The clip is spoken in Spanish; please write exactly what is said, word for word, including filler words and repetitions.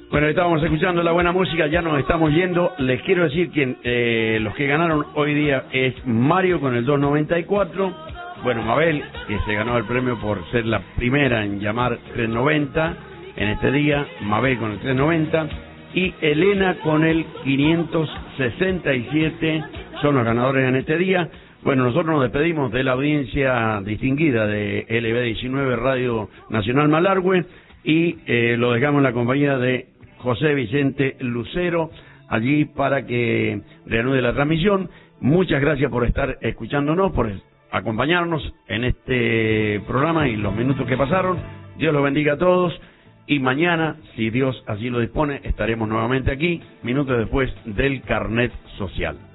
Bueno, estábamos escuchando la buena música, ya nos estamos yendo. Les quiero decir que eh, los que ganaron hoy día es Mario con el dos noventa y cuatro. Bueno, Mabel, que se ganó el premio por ser la primera en llamar tres noventa en este día. Mabel con el tres noventa. Y Elena con el quinientos sesenta y siete son los ganadores en este día. Bueno, nosotros nos despedimos de la audiencia distinguida de L B diecinueve Radio Nacional Malargüe y eh, lo dejamos en la compañía de José Vicente Lucero allí para que reanude la transmisión. Muchas gracias por estar escuchándonos, por acompañarnos en este programa y los minutos que pasaron. Dios los bendiga a todos. Y mañana, si Dios así lo dispone, estaremos nuevamente aquí, minutos después del Carnet Social.